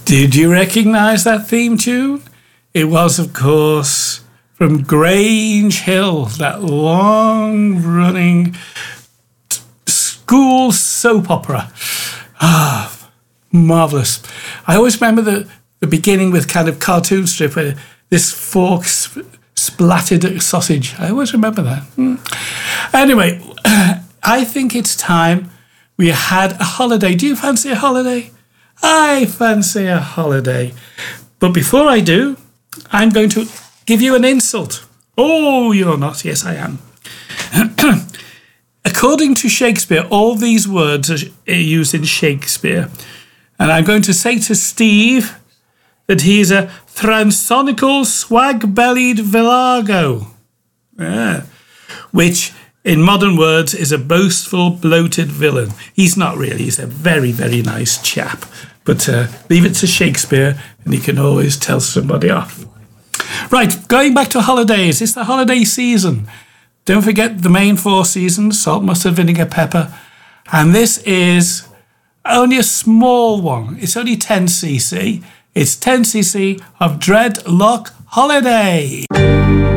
Did you recognise that theme tune? It was, of course, from Grange Hill, that long-running school soap opera. Ah, marvellous. I always remember the beginning with kind of cartoon strip where this fork splattered sausage. I always remember that. Anyway, I think it's time we had a holiday. Do you fancy a holiday? I fancy a holiday. But before I do, I'm going to give you an insult. Oh, you're not. Yes, I am. According to Shakespeare, all these words are used in Shakespeare. And I'm going to say to Steve that he's a transonical, swag-bellied virago. Yeah. Which, in modern words, is a boastful, bloated villain. He's not really. He's a very, very nice chap. But leave it to Shakespeare and he can always tell somebody off. Right, going back to holidays. It's the holiday season. Don't forget the main 4 seasons, salt, mustard, vinegar, pepper. And this is only a small one. It's only 10cc. It's 10cc of Dreadlock Holiday.